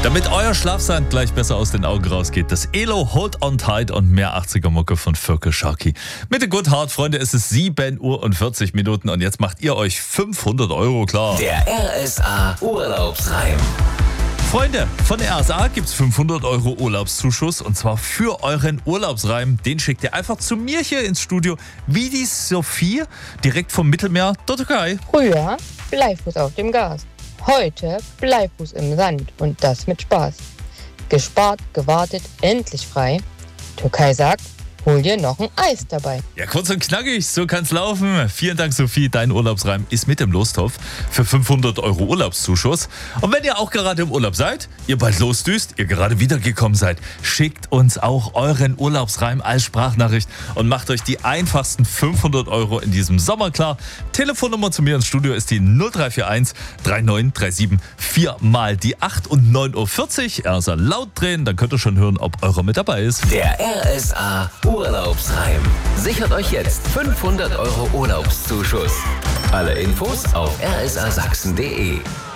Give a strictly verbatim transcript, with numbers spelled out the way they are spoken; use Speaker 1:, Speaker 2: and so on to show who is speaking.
Speaker 1: Damit euer Schlafsand gleich besser aus den Augen rausgeht, das Elo Hold on Tight und mehr achtziger-Mucke von Völker Sharky. Mit der Good Heart, Freunde, es ist sieben Uhr und vierzig Minuten und jetzt macht ihr euch fünfhundert Euro klar.
Speaker 2: Der R S A Urlaubsreim.
Speaker 1: Freunde, von der R S A gibt's fünfhundert Euro Urlaubszuschuss und zwar für euren Urlaubsreim. Den schickt ihr einfach zu mir hier ins Studio, wie die Sophie, direkt vom Mittelmeer der Türkei.
Speaker 3: Früher Bleifuß auf dem Gas. Heute Bleifuß im Sand und das mit Spaß. Gespart, gewartet, endlich frei. Türkei sagt, hol dir noch ein Eis dabei.
Speaker 1: Ja, kurz und knackig, so kann's laufen. Vielen Dank, Sophie. Dein Urlaubsreim ist mit im Lostopf für fünfhundert Euro Urlaubszuschuss. Und wenn ihr auch gerade im Urlaub seid, ihr bald losdüst, ihr gerade wiedergekommen seid, schickt uns auch euren Urlaubsreim als Sprachnachricht und macht euch die einfachsten fünfhundert Euro in diesem Sommer klar. Telefonnummer zu mir ins Studio ist die null drei vier eins drei neun drei sieben vier mal die acht und neun Uhr vierzig. Er soll laut drehen, dann könnt ihr schon hören, ob eurer mit dabei ist.
Speaker 2: Der R S A Urlaubsreim. Sichert euch jetzt fünfhundert Euro Urlaubszuschuss. Alle Infos auf r s a sachsen punkt d e.